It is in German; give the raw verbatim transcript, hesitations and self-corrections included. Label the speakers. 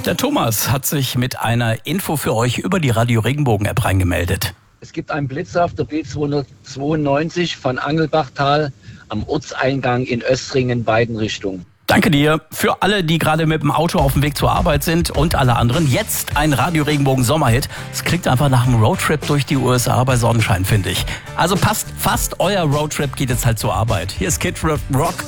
Speaker 1: Der Thomas hat sich mit einer Info für euch über die Radio Regenbogen-App reingemeldet.
Speaker 2: Es gibt einen Blitzer auf der B zweihundertzweiundneunzig von Angelbachtal am Ortseingang in Östringen, beiden Richtungen.
Speaker 1: Danke dir. Für alle, die gerade mit dem Auto auf dem Weg zur Arbeit sind und alle anderen, jetzt ein Radio Regenbogen Sommerhit. Es klingt einfach nach einem Roadtrip durch die U S A bei Sonnenschein, finde ich. Also passt fast, euer Roadtrip geht jetzt halt zur Arbeit. Hier ist Kid Rock